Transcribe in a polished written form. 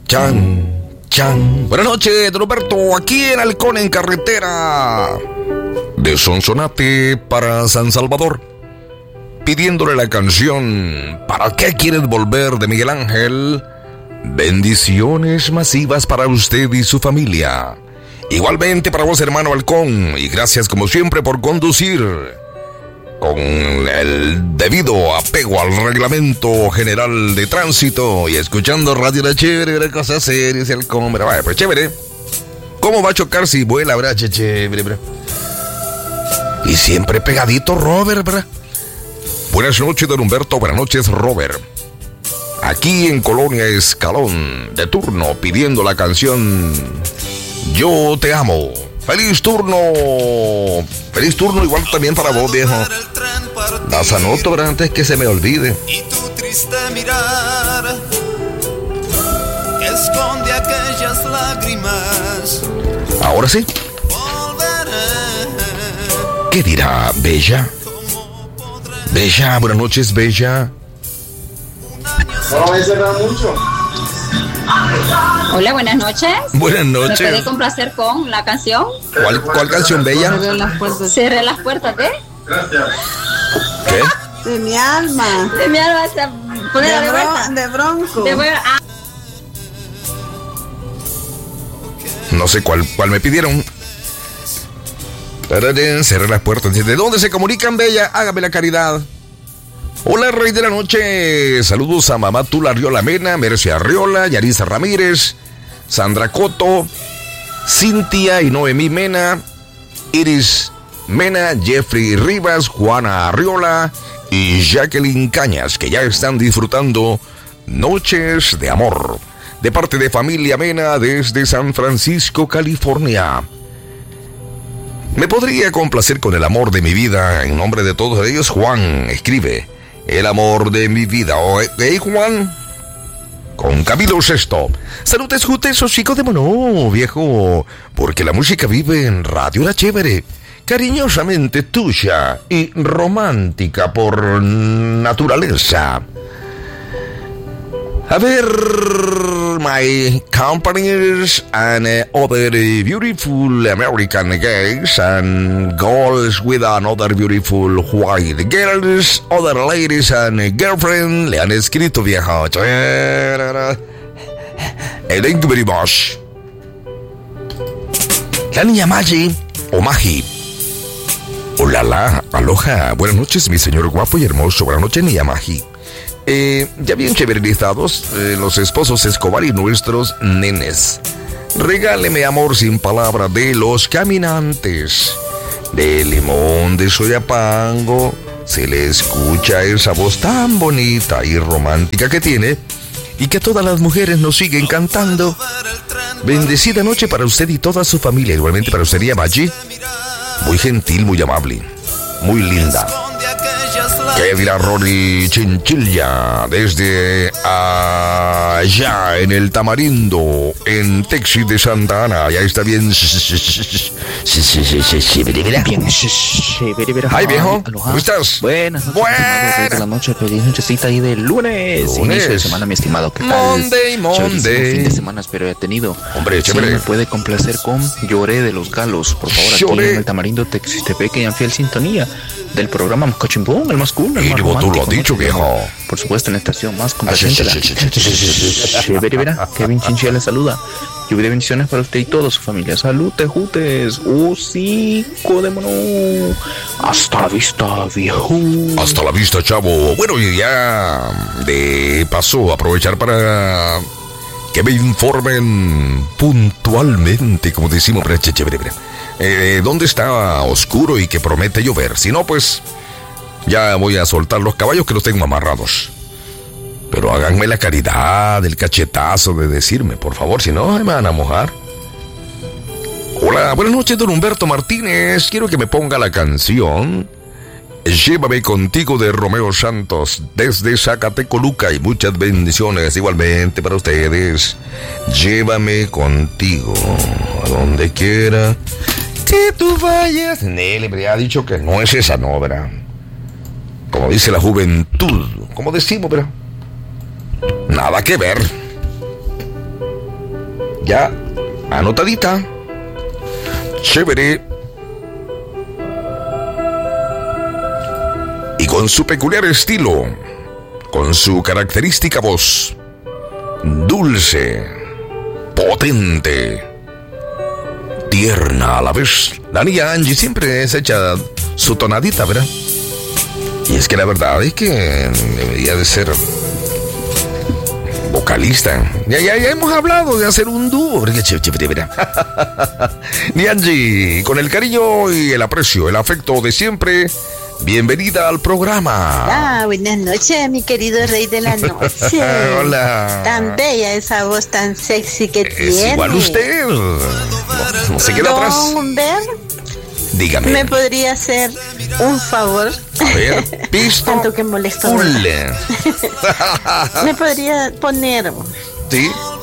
Chan. Buenas noches, don Roberto, aquí en Halcón, en carretera de Sonsonate para San Salvador, pidiéndole la canción ¿Para qué quieres volver? De Miguel Ángel. Bendiciones masivas para usted y su familia. Igualmente para vos, hermano Halcón, y gracias como siempre por conducir con el debido apego al reglamento general de tránsito y escuchando Radio La Chévere, cosas serias, Halcón, vaya, pues chévere. ¿Cómo va a chocar si vuela, verdad? Chévere, verdad. Y siempre pegadito, Robert, verdad. Buenas noches, don Humberto, buenas noches, Robert. Aquí en Colonia Escalón, de turno, pidiendo la canción Yo te amo. Feliz turno igual también para vos, viejo. Las anoto, ¿verdad? Antes que se me olvide. Y tu triste mirar que esconde aquellas lágrimas. Ahora sí. ¿Qué dirá Bella? Bella, buenas noches, Bella. No me cerra mucho. Hola, buenas noches. Buenas noches. ¿Me puede complacer con la canción? ¿Cuál canción, Bella? Cierre las puertas, ¿de? Gracias. ¿Qué? De mi alma. De mi alma, ponela de vuelta. De Bronco. De vuelta. Ah. No sé cuál me pidieron. Cerré las puertas. ¿De dónde se comunican, Bella? Hágame la caridad. Hola, rey de la noche. Saludos a mamá Tula Arriola Mena, Mercia Arriola, Yarisa Ramírez, Sandra Coto, Cintia y Noemí Mena, Iris Mena, Jeffrey Rivas, Juana Arriola y Jacqueline Cañas, que ya están disfrutando Noches de Amor, de parte de familia Mena desde San Francisco, California. Me podría complacer con el amor de mi vida. En nombre de todos ellos, Juan escribe: el amor de mi vida. ¿Eh, Juan? Con Camilo VI. Saludes, Jutesos, chicos de mono, viejo. Porque la música vive en Radio La Chévere. Cariñosamente tuya y romántica por naturaleza. A ver, my companions and other beautiful American gays and girls with another beautiful white girls, other ladies and girlfriend, le han escrito, vieja. Thank you very much. La niña Maggi, o Magi. Hola, aloha. Buenas noches, mi señor guapo y hermoso. Buenas noches, niña Magi. Ya bien cheverilizados, los esposos Escobar y nuestros nenes. Regáleme amor sin palabra de Los Caminantes. De Limón de Soyapango. Se le escucha esa voz tan bonita y romántica que tiene, y que todas las mujeres nos siguen cantando. Bendecida noche para usted y toda su familia. Igualmente para usted y a Maggi. Muy gentil, muy amable, muy linda. ¿Qué dirá Rory Chinchilla desde allá en el Tamarindo, en Texas de Santa Ana? Ya está bien. Bien. Ay, viejo, Aloha. ¿cómo estás? Buenas noches. Buenas. De la noche, feliz nochecita ahí de lunes. Inicio de semana, mi estimado. ¿Qué tal? Monday. Chéverísimo fin de semana espero haya tenido. Hombre, Si chévere. me puede complacer con Lloré de los Galos, por favor, Lloré. aquí en el Tamarindo, Textepeque, y en fiel sintonía del programa Cochimbón, el más cool, el Y más tú lo has romántico, dicho, ¿no? viejo. Por supuesto, en la estación más complaciente. Chévere, verá. Kevin Chinchilla le saluda. Lluvia de bendiciones para usted y toda su familia. Salud, tejutes. Hocico de mono. Hasta la vista, viejo. Hasta la vista, chavo. Bueno, y ya de paso, aprovechar para que me informen puntualmente, como decimos, dónde está oscuro y que promete llover. Si no, pues ya voy a soltar los caballos que los tengo amarrados. Pero háganme la caridad, el cachetazo de decirme, por favor, si no, me van a mojar. Hola, buenas noches, don Humberto Martínez. Quiero que me ponga la canción Llévame contigo de Romeo Santos desde Zacatecoluca, y muchas bendiciones igualmente para ustedes. Llévame contigo a donde quiera que tú vayas. Nele, me ha dicho que no es esa, no, ¿verdad? Como dice la juventud, como decimos, ¿verdad? Nada que ver. Ya anotadita. Chévere. Y con su peculiar estilo, con su característica voz, dulce, potente, tierna a la vez. La niña Angie siempre se echa su tonadita, ¿verdad? Y es que la verdad es que debería de ser vocalista. Ya hemos hablado de hacer un dúo. Ni Angie, con el cariño y el aprecio, el afecto de siempre, bienvenida al programa. Buenas noches, mi querido rey de la noche. Hola. Tan bella esa voz tan sexy que tiene. Igual usted. No se queda atrás. Don Humbert, dígame. ¿me podría hacer un favor? A ver, pisto. Tanto que molesto. Ule. ¿Me podría poner Sí.